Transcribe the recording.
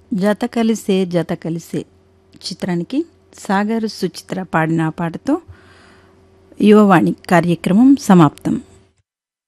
జత కలిసే జత కలిసే చిత్రానికి సాగర్ సుచిత్ర పాడిన పాటతో యువవాణి కార్యక్రమం సమాప్తం.